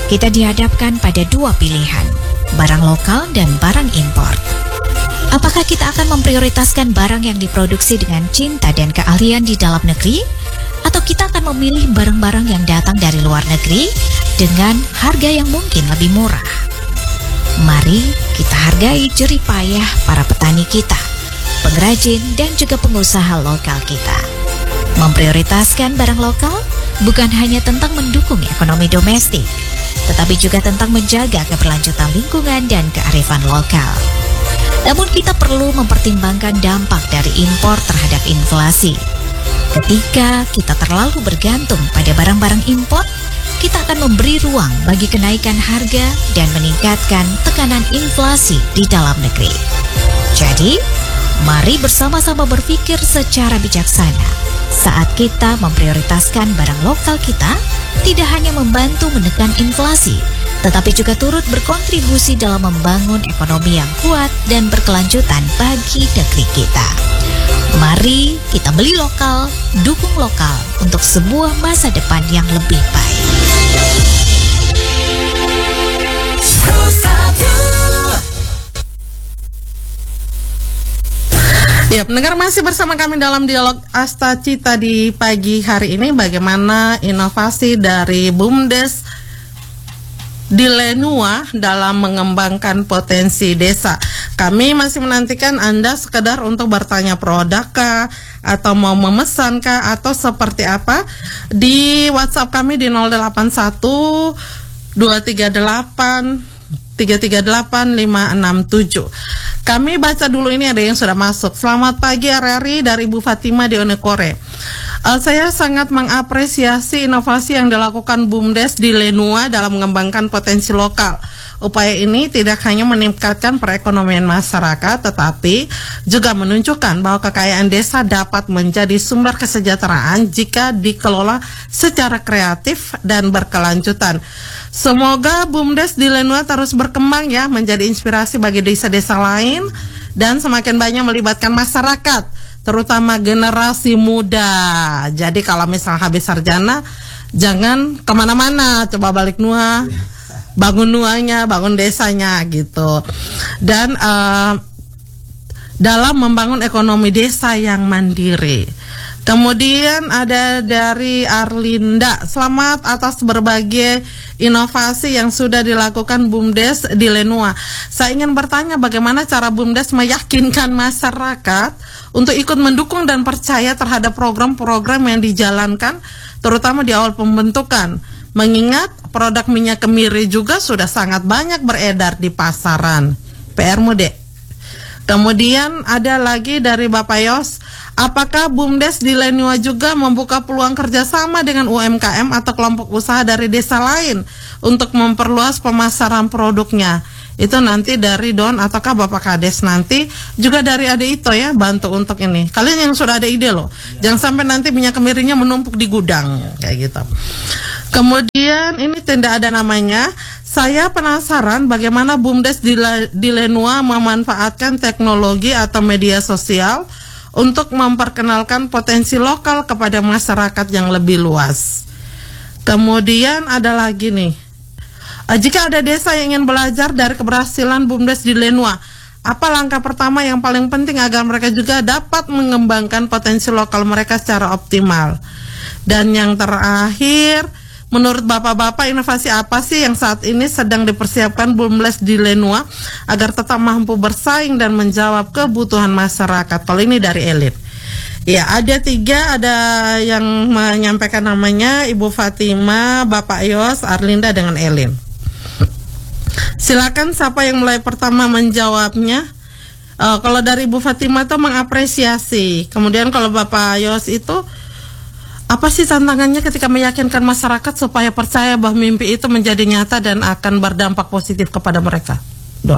kita dihadapkan pada dua pilihan, barang lokal dan barang impor. Apakah kita akan memprioritaskan barang yang diproduksi dengan cinta dan keahlian di dalam negeri, atau kita akan memilih barang-barang yang datang dari luar negeri dengan harga yang mungkin lebih murah? Mari kita hargai jerih payah para petani kita, pengrajin dan juga pengusaha lokal kita. Memprioritaskan barang lokal bukan hanya tentang mendukung ekonomi domestik, tetapi juga tentang menjaga keberlanjutan lingkungan dan kearifan lokal. Namun kita perlu mempertimbangkan dampak dari impor terhadap inflasi. Ketika kita terlalu bergantung pada barang-barang impor, kita akan memberi ruang bagi kenaikan harga dan meningkatkan tekanan inflasi di dalam negeri. Jadi, mari bersama-sama berpikir secara bijaksana. Saat kita memprioritaskan barang lokal kita, tidak hanya membantu menekan inflasi, tetapi juga turut berkontribusi dalam membangun ekonomi yang kuat dan berkelanjutan bagi negeri kita. Mari kita beli lokal, dukung lokal untuk sebuah masa depan yang lebih baik. Ya, pendengar masih bersama kami dalam dialog Asta Cita di pagi hari ini. Bagaimana inovasi dari BUMDes di Lenua dalam mengembangkan potensi desa. Kami masih menantikan Anda sekedar untuk bertanya produk kah, atau mau memesan kah, atau seperti apa di WhatsApp kami di 081 238 338 567. Kami baca dulu, ini ada yang sudah masuk. Selamat pagi Ari dari Ibu Fatima di Onekore. Saya sangat mengapresiasi inovasi yang dilakukan BUMDes di Lenua dalam mengembangkan potensi lokal. Upaya ini tidak hanya meningkatkan perekonomian masyarakat, tetapi juga menunjukkan bahwa kekayaan desa dapat menjadi sumber kesejahteraan jika dikelola secara kreatif dan berkelanjutan. Semoga BUMDes di Lenua terus berkembang ya, menjadi inspirasi bagi desa-desa lain dan semakin banyak melibatkan masyarakat, terutama generasi muda. Jadi kalau misal habis sarjana, jangan kemana-mana, coba balik Nua, bangun Nuanya, bangun desanya gitu. Dan dalam membangun ekonomi desa yang mandiri. Kemudian ada dari Arlinda, selamat atas berbagai inovasi yang sudah dilakukan BUMDes di Lenua. Saya ingin bertanya bagaimana cara BUMDes meyakinkan masyarakat untuk ikut mendukung dan percaya terhadap program-program yang dijalankan, terutama di awal pembentukan. Mengingat produk minyak kemiri juga sudah sangat banyak beredar di pasaran. PR-mu, Dek. Kemudian ada lagi dari Bapak Yos, apakah BUMDes di Lenua juga membuka peluang kerjasama dengan UMKM atau kelompok usaha dari desa lain untuk memperluas pemasaran produknya? Itu nanti dari Don ataukah Bapak Kades, nanti juga dari Ade Ito ya, bantu untuk ini. Kalian yang sudah ada ide loh, jangan sampai nanti minyak kemirinya menumpuk di gudang kayak gitu. Kemudian ini tidak ada namanya. Saya penasaran bagaimana BUMDes di Lenua memanfaatkan teknologi atau media sosial untuk memperkenalkan potensi lokal kepada masyarakat yang lebih luas. Kemudian ada lagi nih, jika ada desa yang ingin belajar dari keberhasilan BUMDes di Lenua, apa langkah pertama yang paling penting agar mereka juga dapat mengembangkan potensi lokal mereka secara optimal? Dan yang terakhir, menurut bapak-bapak, inovasi apa sih yang saat ini sedang dipersiapkan BUMDes di Lenua agar tetap mampu bersaing dan menjawab kebutuhan masyarakat? Kalau ini dari elit. Ya, ada 3, ada yang menyampaikan namanya Ibu Fatima, Bapak Yos, Arlinda dengan Elin. Silakan siapa yang mulai pertama menjawabnya. Kalau dari Ibu Fatima itu mengapresiasi. Kemudian kalau Bapak Yos itu, apa sih tantangannya ketika meyakinkan masyarakat supaya percaya bahwa mimpi itu menjadi nyata dan akan berdampak positif kepada mereka? Don.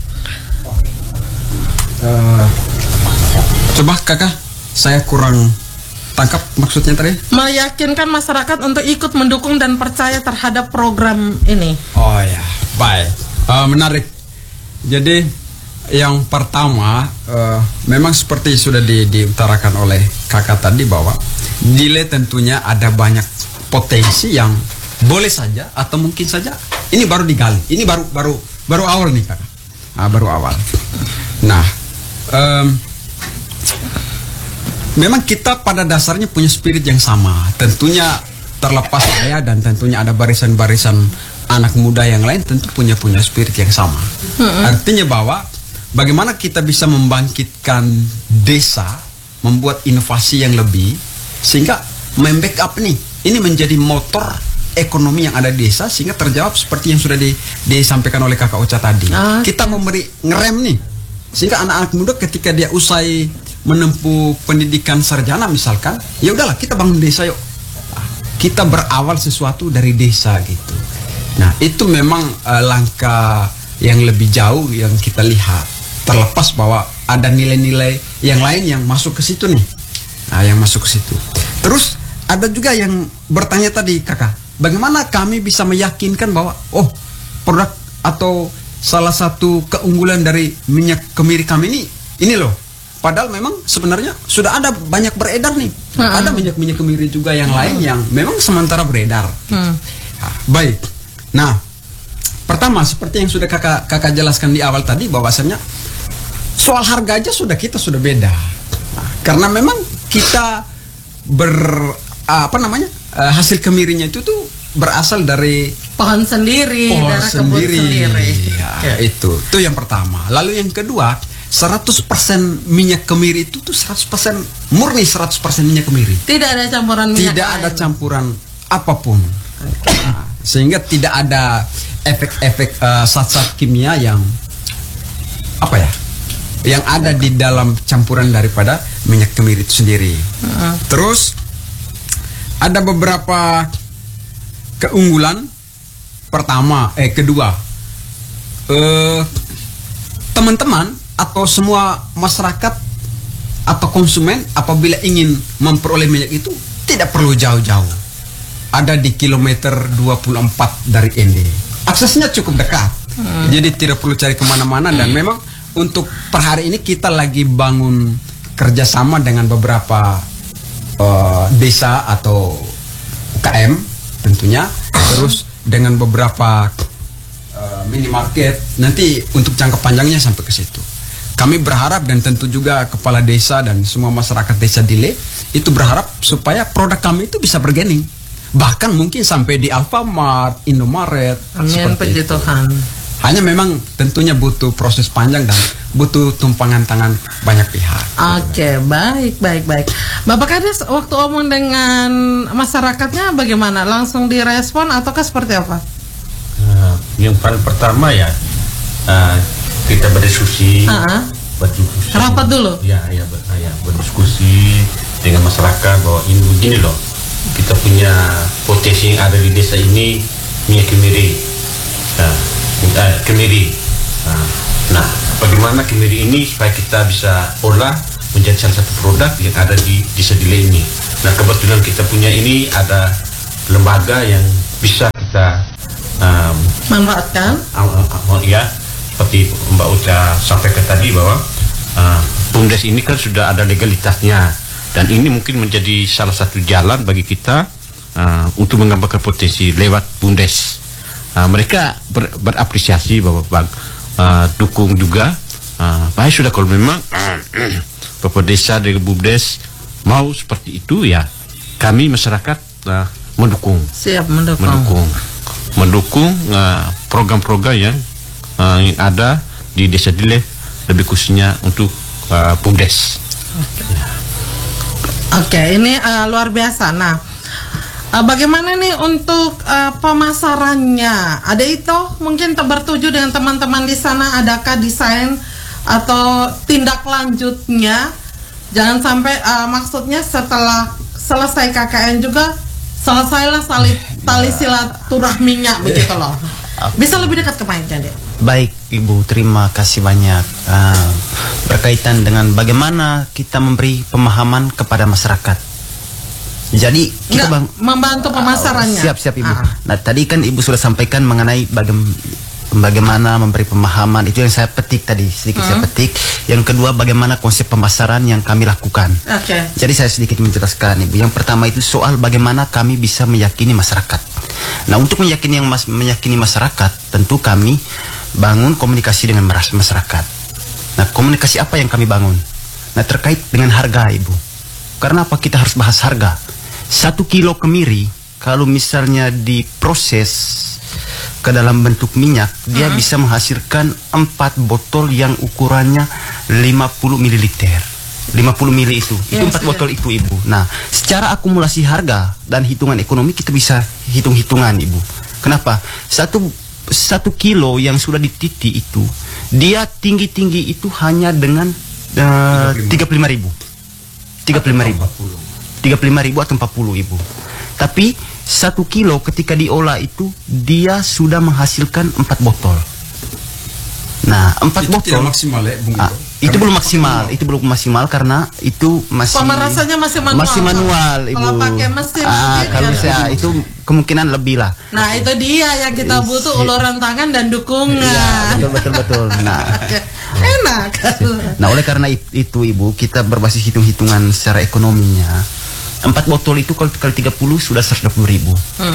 Coba kakak, saya kurang tangkap maksudnya tadi. Meyakinkan masyarakat untuk ikut mendukung dan percaya terhadap program ini. Oh ya, baik. Menarik. Jadi yang pertama, memang seperti sudah diutarakan oleh kakak tadi bahwa nilai tentunya ada banyak potensi yang boleh saja atau mungkin saja Ini baru digali. Ini baru awal nih kakak. Baru awal. Nah, memang kita pada dasarnya punya spirit yang sama. Tentunya terlepas saya dan tentunya ada barisan-barisan anak muda yang lain tentu punya spirit yang sama. Artinya bahwa bagaimana kita bisa membangkitkan desa, membuat inovasi yang lebih sehingga membackup nih. Ini menjadi motor ekonomi yang ada di desa sehingga terjawab seperti yang sudah disampaikan oleh Kakak Ocha tadi. Kita memberi ngerem nih sehingga anak-anak muda ketika dia usai menempuh pendidikan sarjana misalkan, ya udahlah kita bangun desa yuk. Kita berawal sesuatu dari desa gitu. Nah, itu memang langkah yang lebih jauh yang kita lihat. Terlepas bahwa ada nilai-nilai yang lain yang masuk ke situ nih. Nah, yang masuk ke situ. Terus ada juga yang bertanya tadi, Kakak, bagaimana kami bisa meyakinkan bahwa produk atau salah satu keunggulan dari minyak kemiri kami ini loh. Padahal memang sebenarnya sudah ada banyak beredar nih. Ada minyak kemiri juga yang lain yang memang sementara beredar. Baik. Nah, pertama seperti yang sudah kakak jelaskan di awal tadi bahwasannya soal harga aja kita sudah beda. Nah, karena memang kita hasil kemirinya itu tuh berasal dari pohon sendiri, dari kebun sendiri. Ya, itu yang pertama. Lalu yang kedua, 100% minyak kemiri itu tuh 100% murni 100% minyak kemiri. Tidak ada campuran minyak. Tidak ada campuran apapun. Nah, sehingga tidak ada efek-efek zat-zat kimia yang yang ada di dalam campuran daripada minyak kemiri itu sendiri. Terus ada beberapa keunggulan. Kedua, teman-teman atau semua masyarakat atau konsumen apabila ingin memperoleh minyak itu tidak perlu jauh-jauh. Ada di kilometer 24 dari Ende. Aksesnya cukup dekat. Jadi tidak perlu cari kemana-mana. Dan memang untuk per hari ini kita lagi bangun kerjasama dengan beberapa desa atau UKM tentunya. Terus dengan beberapa minimarket. Nanti untuk jangka panjangnya sampai ke situ. Kami berharap dan tentu juga kepala desa dan semua masyarakat desa Dile itu berharap supaya produk kami itu bisa bergening. Bahkan mungkin sampai di Alfamart, Indomaret. Amin, puji Tuhan. Hanya memang tentunya butuh proses panjang dan butuh tumpangan tangan banyak pihak. Oke, baik. Bapak Kades, waktu omong dengan masyarakatnya bagaimana? Langsung direspon ataukah seperti apa? Yang paling pertama ya kita berdiskusi, rapat dulu. Ya, berdiskusi dengan masyarakat bahwa ini begini loh, kita punya potensi yang ada di desa ini minyak kemiri. Nah, bagaimana kemiri ini supaya kita bisa olah menjadi salah satu produk yang ada di desa Dile ini. Nah, kebetulan kita punya ini ada lembaga yang bisa kita manfaatkan. Ya, seperti Mbak Ocha sampaikan tadi bahwa BUMDes ini kan sudah ada legalitasnya dan ini mungkin menjadi salah satu jalan bagi kita untuk mengembangkan potensi lewat BUMDes. Mereka berapresiasi bahwa dukung juga. Baik sudah kalau memang Bapak Desa dengan BUMDes mau seperti itu ya kami masyarakat mendukung. Siap mendukung. Mendukung program-program yang ada di Desa Dile lebih khususnya untuk BUMDes. Oke, ini luar biasa. Nah, bagaimana nih untuk pemasarannya? Ada itu mungkin bertuju dengan teman-teman di sana. Adakah desain atau tindak lanjutnya? Jangan sampai maksudnya setelah selesai KKN juga selesailah tali silaturahminya begitu loh. Bisa lebih dekat ke mic deh. Baik Ibu, terima kasih banyak. Berkaitan dengan bagaimana kita memberi pemahaman kepada masyarakat. Jadi kita membantu pemasarannya. Siap Ibu. Nah tadi kan Ibu sudah sampaikan mengenai bagaimana memberi pemahaman, itu yang saya petik tadi, sedikit saya petik. Yang kedua, bagaimana konsep pemasaran yang kami lakukan. Jadi saya sedikit menjelaskan Ibu. Yang pertama itu soal bagaimana kami bisa meyakini masyarakat. Nah, untuk meyakini masyarakat, tentu kami bangun komunikasi dengan masyarakat. Nah, komunikasi apa yang kami bangun? Nah, terkait dengan harga, Ibu. Karena apa kita harus bahas harga? 1 kilo kemiri kalau misalnya diproses ke dalam bentuk minyak, dia bisa menghasilkan 4 botol yang ukurannya 50 ml. 50 ml itu 4 botol itu, Ibu. Nah, secara akumulasi harga dan hitungan ekonomi kita bisa hitung-hitungan, Ibu. Kenapa? 1 kilo yang sudah dititi itu, dia tinggi-tinggi itu hanya dengan 35.000. 35.000 atau 40, Ibu. Tapi 1 kilo ketika diolah itu dia sudah menghasilkan 4 botol. Nah, 4 botol tidak maksimal ya, Bung. itu belum maksimal. Itu belum maksimal karena itu masih Pemerasannya masih manual. Masih manual, Ibu. Kalau pakai mesin kalau saya itu kemungkinan lebih lah. Nah, itu dia yang kita butuh, uluran tangan dan dukungan. Ya, betul. Nah, enak. nah, oleh karena itu, Ibu, kita berbasis hitung-hitungan secara ekonominya. 4 botol itu kalau kali 30 sudah 120.000.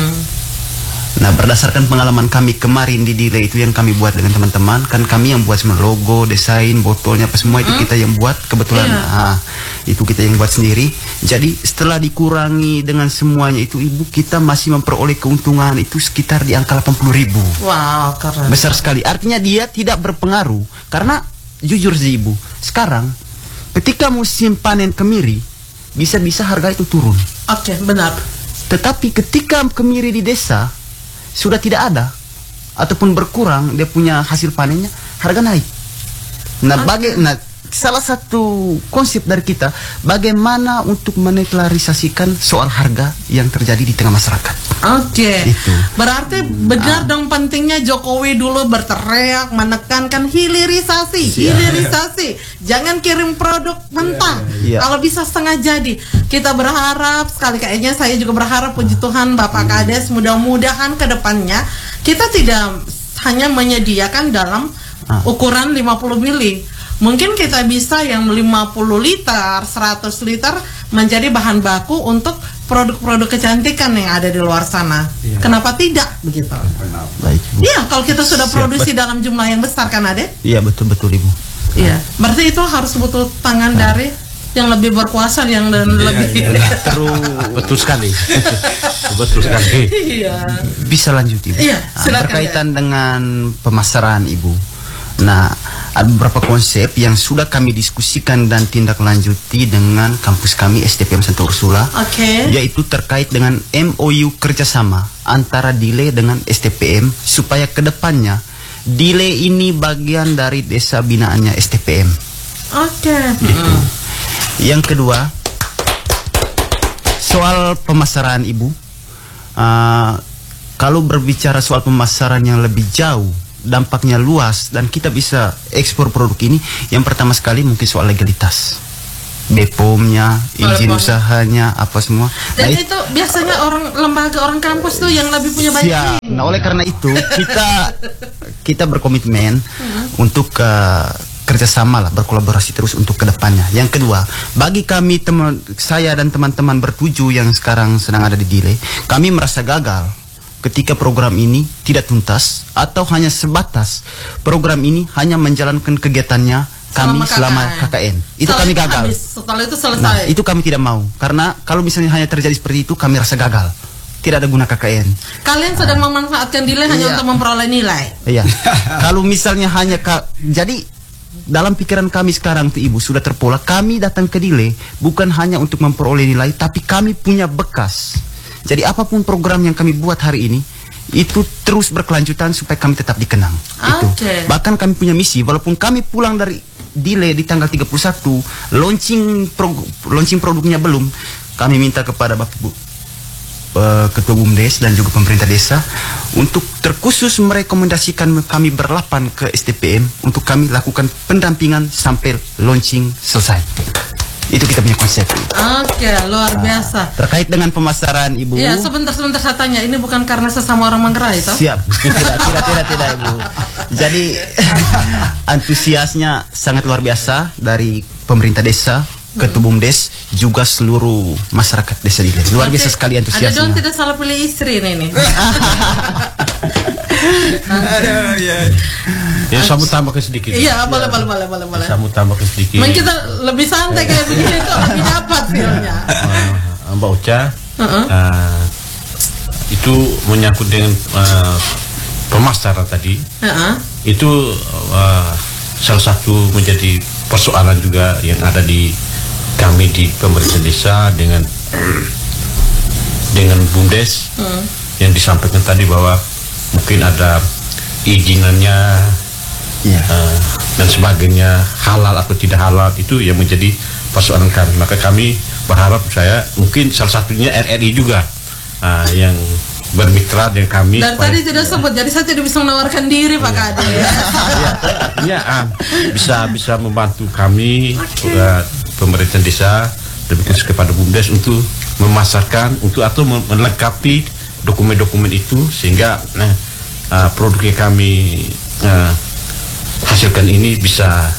Nah, berdasarkan pengalaman kami kemarin di delay itu yang kami buat dengan teman-teman, kan kami yang buat semua logo, desain, botolnya apa semua itu kita yang buat kebetulan. Itu kita yang buat sendiri. Jadi setelah dikurangi dengan semuanya itu, Ibu, kita masih memperoleh keuntungan itu sekitar di angka 80.000. Wow, keren. Besar sekali. Artinya dia tidak berpengaruh karena jujur sih, Ibu, sekarang ketika musim panen kemiri bisa-bisa harga itu turun. Oke, benar. Tetapi ketika kemiri di desa sudah tidak ada ataupun berkurang dia punya hasil panennya, harga naik. Nah, salah satu konsep dari kita bagaimana untuk menetralisasikan soal harga yang terjadi di tengah masyarakat. Itu. Berarti benar dong pentingnya Jokowi dulu berteriak menekankan hilirisasi. Jangan kirim produk mentah. Kalau bisa setengah jadi. Kita berharap sekali, kayaknya saya juga berharap, puji Tuhan Bapak Kades, mudah-mudahan ke depannya kita tidak hanya menyediakan dalam ukuran 50 mili. Mungkin kita bisa yang 50 liter, 100 liter menjadi bahan baku untuk produk-produk kecantikan yang ada di luar sana. Kenapa tidak begitu? Baik, Ibu. Iya, kalau kita sudah produksi dalam jumlah yang besar, kan, Ade? Iya, betul, Ibu. Iya, berarti itu harus butuh tangan dari yang lebih berkuasa, yang lebih Betul sekali. Betul sekali. Iya. Bisa lanjut, Ibu. Iya, silakan, berkaitan dengan pemasaran, Ibu. Nah, ada beberapa konsep yang sudah kami diskusikan dan tindak lanjuti dengan kampus kami STPM Santa Ursula. Yaitu terkait dengan MOU kerjasama antara DILE dengan STPM supaya kedepannya DILE ini bagian dari desa binaannya STPM. Gitu. Yang kedua, soal pemasaran, Ibu. Kalau berbicara soal pemasaran yang lebih jauh, dampaknya luas dan kita bisa ekspor produk ini, yang pertama sekali mungkin soal legalitas, BPOM-nya, izin usahanya, apa semua. Dan itu biasanya lembaga orang kampus tuh yang lebih punya banyak. Nah, oleh karena itu kita berkomitmen untuk kerjasama lah, berkolaborasi terus untuk kedepannya. Yang kedua, bagi kami saya dan teman-teman bertujuh yang sekarang sedang ada di DILE, kami merasa gagal ketika program ini tidak tuntas atau hanya sebatas program ini hanya menjalankan kegiatannya kami selama KKN. Itu kami gagal. Setelah itu selesai. Nah, itu kami tidak mau. Karena kalau misalnya hanya terjadi seperti itu, kami rasa gagal. Tidak ada guna KKN. Kalian sedang memanfaatkan DILE hanya untuk memperoleh nilai. Iya. Kalau misalnya hanya jadi dalam pikiran kami sekarang tuh, Ibu, sudah terpola. Kami datang ke DILE bukan hanya untuk memperoleh nilai, tapi kami punya bekas. Jadi apapun program yang kami buat hari ini itu terus berkelanjutan supaya kami tetap dikenang. Itu. Bahkan kami punya misi, walaupun kami pulang dari DILE di tanggal 31, launching produknya belum, kami minta kepada Bapak Ketua BUMDes dan juga pemerintah desa untuk terkhusus merekomendasikan kami berlapan ke STPM untuk kami lakukan pendampingan sampai launching selesai. Itu kita punya konsep. Luar biasa. Terkait dengan pemasaran, Ibu. Iya, sebentar saya tanya. Ini bukan karena sesama orang Manggarai, toh? Siap. Tidak, Ibu. Jadi antusiasnya sangat luar biasa dari pemerintah desa, Ketua BUMDes, juga seluruh masyarakat desa Dilen. Luar biasa sekali Ada antusiasnya. Don tidak salah pilih istri nih. Aduh, ya. Ya, saya mau tambahkan sedikit. Iya, boleh. Saya mau tambahkan sedikit. Mungkin kita lebih santai kayak begini kok lebih dapat feelnya. Mbak Uca, itu menyangkut dengan pemasaran tadi. Itu salah satu menjadi persoalan juga yang ada di kami di pemerintah desa dengan BUMDes yang disampaikan tadi bahwa mungkin ada izinannya dan sebagainya, halal atau tidak halal, itu yang menjadi persoalan kami. Maka kami berharap mungkin salah satunya RRI juga yang bermitra dengan kami. Dan tadi tidak sebut, jadi saya tidak bisa menawarkan diri Pak Kade. Bisa membantu kami pemerintah desa, lebih khusus kepada BUMDes untuk memasarkan atau melengkapi dokumen-dokumen itu sehingga produk yang kami hasilkan ini bisa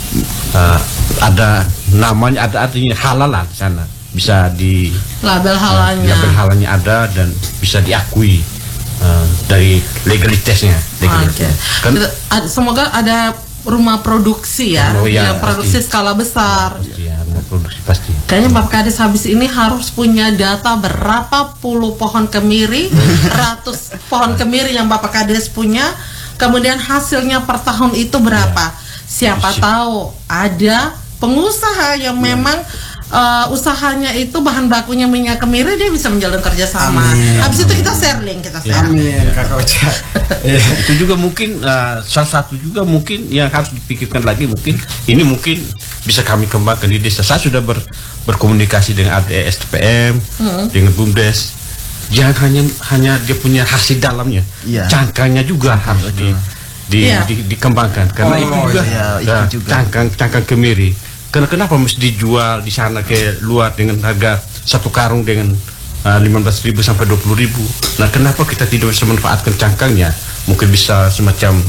ada namanya, ada artinya halal lah di sana, bisa di label halalnya ada dan bisa diakui dari legalitasnya. Semoga ada rumah produksi yang produksi skala besar. Produksi pasti. Kayaknya Bapak Kades habis ini harus punya data berapa puluh pohon kemiri, ratus pohon kemiri yang Bapak Kades punya, kemudian hasilnya per tahun itu berapa. Siapa tahu ada pengusaha yang memang usahanya itu bahan bakunya minyak kemiri, dia bisa menjalin kerjasama. Habis itu kita share link, Amin, Kakak Uca. Itu juga mungkin salah satu juga mungkin yang harus dipikirkan lagi, mungkin bisa kami kembangkan di desa. Saya sudah berkomunikasi dengan STPM, dengan BUMDes. Jangan hanya dia punya hasil dalamnya, cangkangnya juga harus dikembangkan, karena itu juga cangkang kemiri. Kenapa mesti dijual di sana ke luar dengan harga satu karung dengan 15.000 sampai 20.000? Nah, kenapa kita tidak bisa memanfaatkan cangkangnya? Mungkin bisa semacam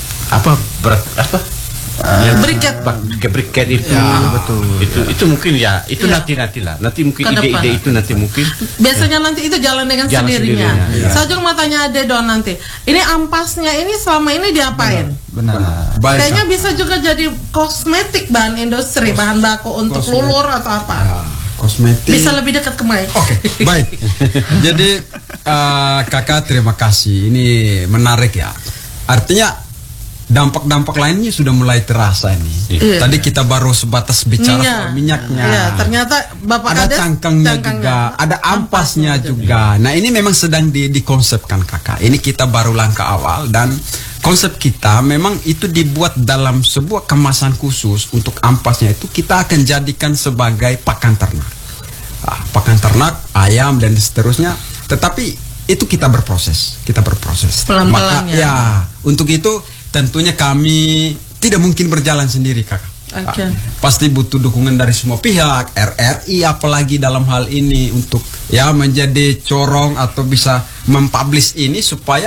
briket itu. Betul. Itu mungkin nanti mungkin ide-ide itu nanti mungkin biasanya nanti itu jalan dengan sendirinya. Saya juga mau tanya Ade Don nanti. Ini ampasnya ini selama ini diapain? Benar. Kayaknya bisa juga jadi kosmetik, bahan industri, bahan baku untuk lulur atau apa? Kosmetik. Bisa lebih dekat ke mic. Oke, baik. Jadi Kakak terima kasih. Ini menarik ya. Artinya dampak-dampak lainnya sudah mulai terasa ini. Tadi kita baru sebatas bicara soal minyaknya. Ternyata Bapak ada cangkangnya juga, ada ampasnya juga. Nah, ini memang sedang dikonsepkan Kakak. Ini kita baru langkah awal dan konsep kita memang itu dibuat dalam sebuah kemasan khusus. Untuk ampasnya itu kita akan jadikan sebagai pakan ternak. Pakan ternak, ayam dan seterusnya. Tetapi itu kita berproses. Pelan-pelan ya. Untuk itu tentunya kami tidak mungkin berjalan sendiri, Kakak. Pasti butuh dukungan dari semua pihak, RRI apalagi dalam hal ini untuk menjadi corong atau bisa mempublish ini supaya